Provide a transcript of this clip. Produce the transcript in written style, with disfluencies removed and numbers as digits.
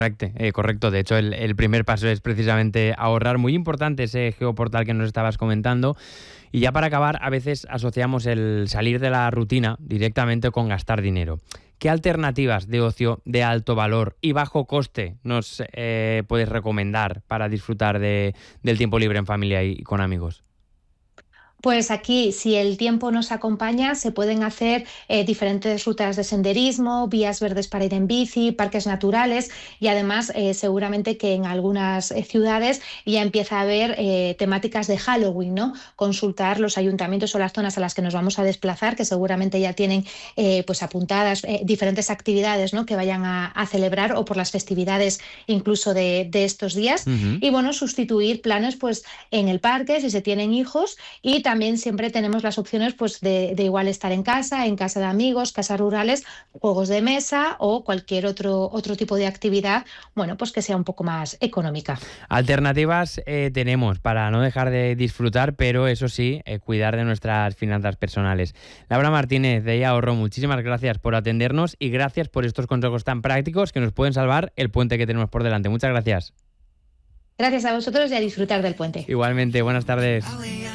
Correcto. De hecho, el primer paso es precisamente ahorrar. Muy importante ese geoportal que nos estabas comentando. Y ya para acabar, a veces asociamos el salir de la rutina directamente con gastar dinero. ¿Qué alternativas de ocio de alto valor y bajo coste nos puedes recomendar para disfrutar del tiempo libre en familia y con amigos? Pues aquí, si el tiempo nos acompaña, se pueden hacer diferentes rutas de senderismo, vías verdes para ir en bici, parques naturales y además seguramente que en algunas ciudades ya empieza a haber temáticas de Halloween, ¿no? Consultar los ayuntamientos o las zonas a las que nos vamos a desplazar, que seguramente ya tienen pues apuntadas diferentes actividades, ¿no? Que vayan a celebrar o por las festividades incluso de estos días. Ujú. Y bueno, sustituir planes pues en el parque si se tienen hijos y también siempre tenemos las opciones pues, de igual estar en casa de amigos, casas rurales, juegos de mesa o cualquier otro tipo de actividad, bueno, pues que sea un poco más económica. Alternativas tenemos para no dejar de disfrutar, pero eso sí, cuidar de nuestras finanzas personales. Laura Martínez de Ahorro, muchísimas gracias por atendernos y gracias por estos consejos tan prácticos que nos pueden salvar el puente que tenemos por delante. Muchas gracias. Gracias a vosotros y a disfrutar del puente. Igualmente, buenas tardes.